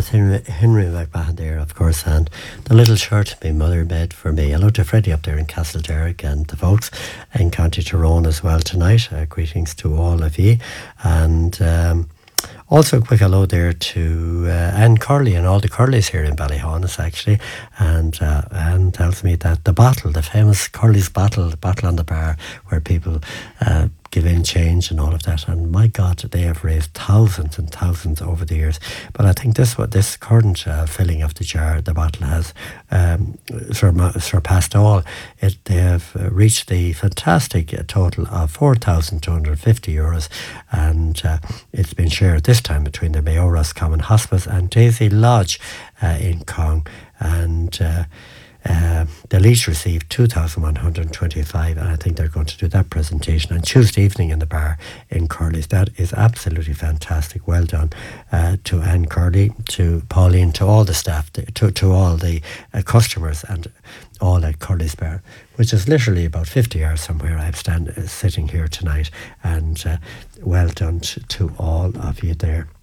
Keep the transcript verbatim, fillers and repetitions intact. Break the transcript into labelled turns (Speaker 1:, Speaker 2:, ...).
Speaker 1: that's Henry, Henry McMahon there, of course, and the little shirt my mother made for me. Hello to Freddie up there in Castlederrick and the folks in County Tyrone as well tonight. Uh, greetings to all of you. And um, also a quick hello there to uh, Anne Curley and all the Curleys here in Ballyhonus, actually. And uh, Anne tells me that the bottle, the famous Curley's bottle, the bottle on the bar where people uh, give in change and all of that. And my God, they have raised thousands and thousands over the years. But I think this what this current uh, filling of the jar, the bottle has um, sur- surpassed all. It they have uh, reached the fantastic uh, total of four thousand two hundred fifty euros, and uh, it's been shared this time between the Mayo Roscommon Hospice and Daisy Lodge uh, in Cong, and. Uh, Uh, they'll each receive two thousand one hundred twenty-five, and I think they're going to do that presentation on Tuesday evening in the bar in Curley's. That is absolutely fantastic. Well done uh, to Anne Curley, to Pauline, to all the staff, to, to all the uh, customers and all at Curley's Bar, which is literally about fifty yards somewhere. I'm stand, uh, sitting here tonight, and uh, well done to, to all of you there.